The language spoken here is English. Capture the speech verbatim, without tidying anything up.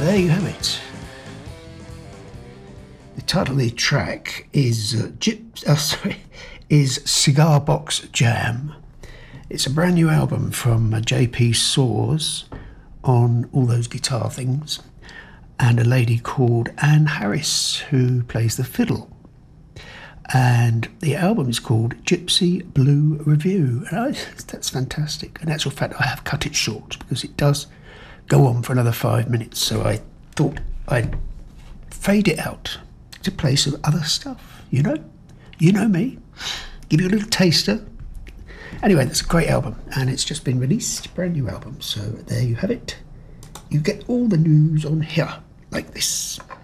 there you have it. The title of the track is uh, Gyp- oh, sorry, is Cigar Box Jam. It's a brand new album from uh, J P Soars on all those guitar things, and a lady called Anne Harris who plays the fiddle. And the album is called Gypsy Blue Review. And I, that's fantastic. In actual fact, I have cut it short because it does go on for another five minutes. So I thought I'd fade it out to play some other stuff. You know, you know me. Give you a little taster. Anyway, that's a great album, and it's just been released, brand new album. So there you have it. You get all the news on here, like this.